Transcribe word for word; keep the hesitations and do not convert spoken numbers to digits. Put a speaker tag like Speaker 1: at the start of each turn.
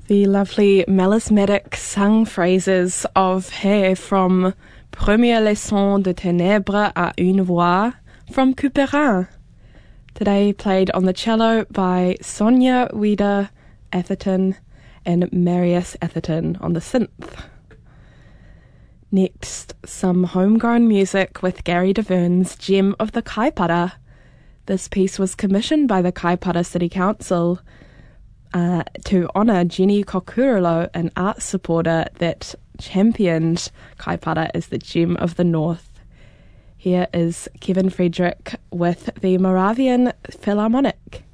Speaker 1: The lovely melismatic sung phrases of He from Première leçon de ténèbres à une voix from Couperin. Today played on the cello by Sonia Wieder Atherton and Marius Atherton on the synth. Next, some homegrown music with Gary DeVern's Gem of the Kaipara. This piece was commissioned by the Kaipara City Council uh, to honour Jenny Kokurolo, an art supporter that championed Kaipara as the Gem of the North. Here is Kevin Friedrich with the Moravian Philharmonic.